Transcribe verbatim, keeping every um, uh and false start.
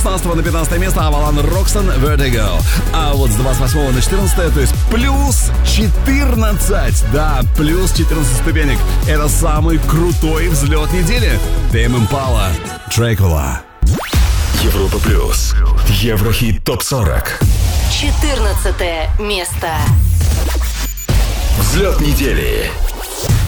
шестнадцатого на пятнадцатое место Авалан Роксон Vertigo. А вот с двадцать восьмого на четырнадцатое, то есть плюс четырнадцать. Да, плюс четырнадцать ступенек. Это самый крутой взлет недели. Тэйм Импала, Дракула. Европа плюс. Еврохит топ сорок. четырнадцатое место. Взлет недели.